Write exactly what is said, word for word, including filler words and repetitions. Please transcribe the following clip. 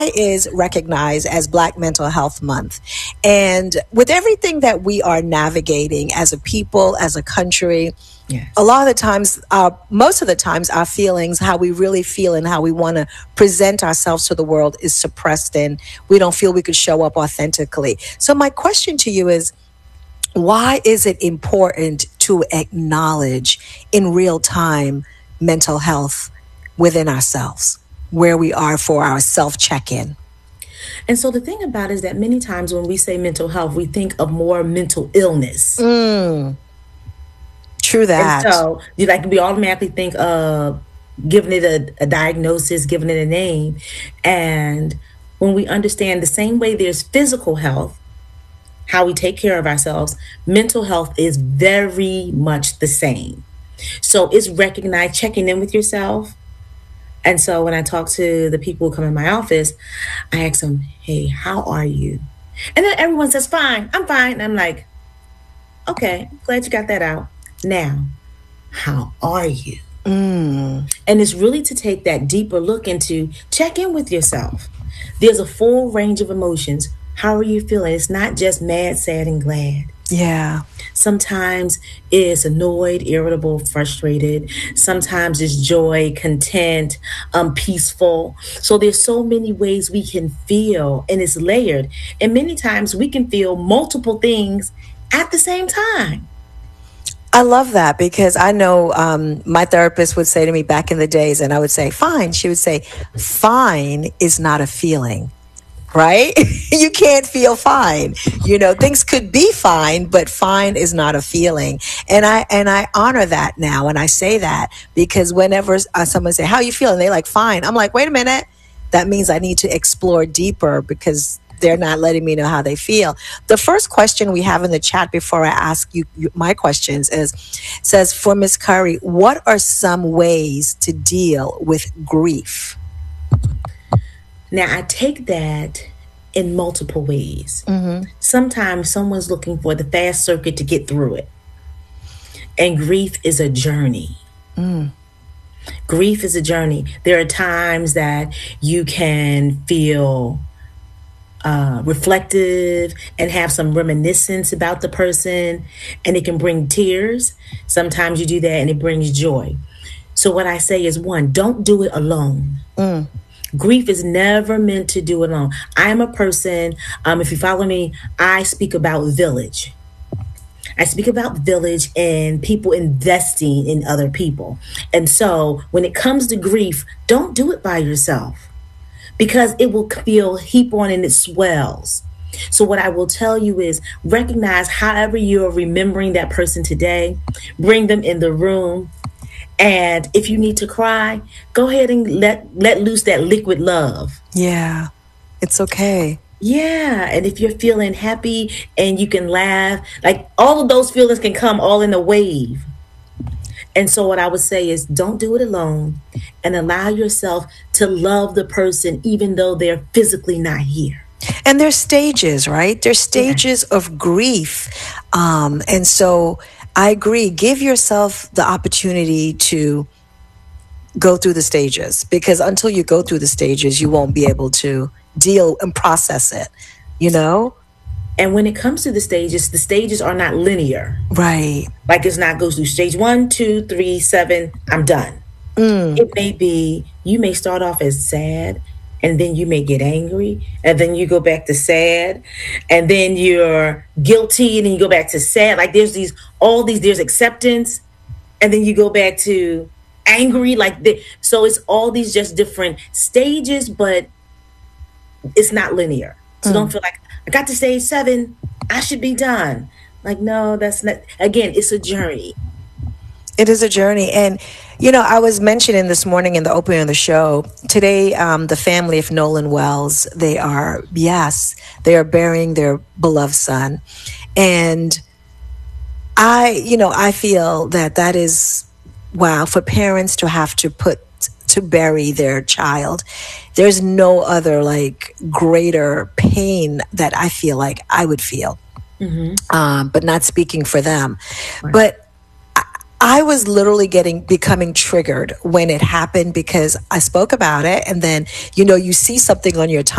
is recognized as Black Mental Health Month. And with everything that we are navigating as a people, as a country, Yes. a lot of the times, uh, most of the times, our feelings, how we really feel and how we want to present ourselves to the world is suppressed, and we don't feel we could show up authentically. So my question to you is, why is it important to acknowledge in real time mental health within ourselves, where we are for our self check-in? And so the thing about it is that many times when we say mental health, we think of more mental illness. Mm, true that. And so you like we automatically think of giving it a, a diagnosis, giving it a name. And when we understand the same way there's physical health, how we take care of ourselves, mental health is very much the same. So it's recognized, checking in with yourself. And so when I talk to the people who come in my office, I ask them, hey, how are you? And then everyone says, fine, I'm fine. And I'm like, okay, glad you got that out. Now, how are you? Mm. And it's really to take that deeper look into check in with yourself. There's a full range of emotions. How are you feeling? It's not just mad, sad, and glad. Yeah. Sometimes it's annoyed, irritable, frustrated. Sometimes it's joy, content, um, peaceful. So there's so many ways we can feel, and it's layered. And many times we can feel multiple things at the same time. I love that, because I know um, my therapist would say to me back in the days, and I would say, fine. She would say, fine is not a feeling. Right? You can't feel fine. You know, things could be fine, but fine is not a feeling. And I, and I honor that now. And I say that because whenever uh, someone say, how you feeling? They like, fine. I'm like, wait a minute. That means I need to explore deeper, because they're not letting me know how they feel. The first question we have in the chat before I ask you, you my questions is, says, for Miz Curry, what are some ways to deal with grief? Now, I take that in multiple ways. Mm-hmm. Sometimes someone's looking for the fast circuit to get through it. And grief is a journey. Mm. Grief is a journey. There are times that you can feel uh, reflective and have some reminiscence about the person, and it can bring tears. Sometimes you do that and it brings joy. So what I say is, one, don't do it alone. Mm. Grief is never meant to do it alone. I am a person, um, if you follow me, I speak about village. I speak about village and people investing in other people. And so when it comes to grief, don't do it by yourself, because it will feel heap on and it swells. So what I will tell you is, recognize however you're remembering that person today, bring them in the room. And if you need to cry, go ahead and let let loose that liquid love. Yeah, it's okay. Yeah, and if you're feeling happy and you can laugh, like all of those feelings can come all in a wave. And so what I would say is, don't do it alone, and allow yourself to love the person even though they're physically not here. And there's stages, right? There's stages yeah. of grief. Um, and so I agree. Give yourself the opportunity to go through the stages, because until you go through the stages, you won't be able to deal and process it, you know? And when it comes to the stages, the stages are not linear. Right. Like it's not goes through stage one, two, three, seven, I'm done. Mm. It may be, you may start off as sad, and then you may get angry, and then you go back to sad, and then you're guilty, and then you go back to sad. Like there's these, all these, there's acceptance, and then you go back to angry. Like the, so it's all these just different stages, but it's not linear. So mm. don't feel like, I got to stage seven, I should be done. Like, no, that's not, again, it's a journey. It is a journey. And, you know, I was mentioning this morning in the opening of the show, today, um, the family of Nolan Wells, they are, yes, they are burying their beloved son. And I, you know, I feel that that is, wow, for parents to have to put, to bury their child. There's no other like greater pain that I feel like I would feel, mm-hmm. um, but not speaking for them. Right. But I was literally getting becoming triggered when it happened because I spoke about it, and then you know you see something on your